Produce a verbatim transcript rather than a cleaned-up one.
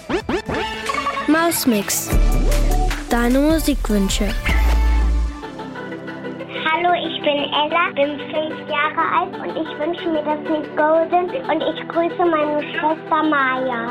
Mausmix. Deine Musikwünsche. Hallo, ich bin Ella, bin fünf Jahre alt und ich wünsche mir das Lied Golden und ich grüße meine Schwester Maya.